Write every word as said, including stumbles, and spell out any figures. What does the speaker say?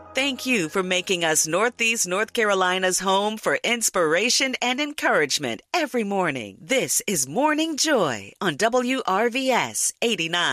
Thank you for making us Northeast North Carolina's home for inspiration and encouragement every morning. This is Morning Joy on W R V S eighty-nine.